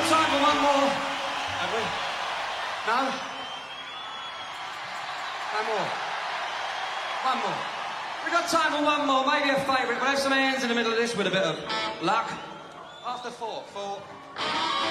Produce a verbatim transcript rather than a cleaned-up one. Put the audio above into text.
got time for one more. Have we? No? No more. One more. We got time for one more, maybe a favourite. We'll have some hands in the middle of this with a bit of luck. After four. Four.